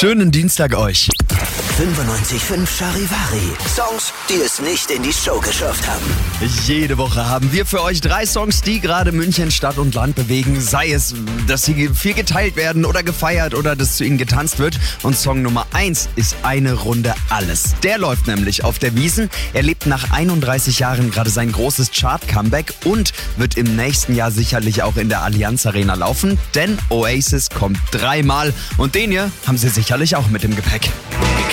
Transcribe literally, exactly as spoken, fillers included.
Schönen Dienstag euch. fünfundneunzig Komma fünf Charivari. Songs, die es nicht in die Show geschafft haben. Jede Woche haben wir für euch drei Songs, die gerade München Stadt und Land bewegen. Sei es, dass sie viel geteilt werden oder gefeiert oder dass zu ihnen getanzt wird. Und Song Nummer eins ist Eine Runde Alles. Der läuft nämlich auf der Wiesn. Er lebt nach einunddreißig Jahren gerade sein großes Chart-Comeback und wird im nächsten Jahr sicherlich auch in der Allianz Arena laufen. Denn Oasis kommt dreimal und den hier haben sie sicherlich auch mit im Gepäck.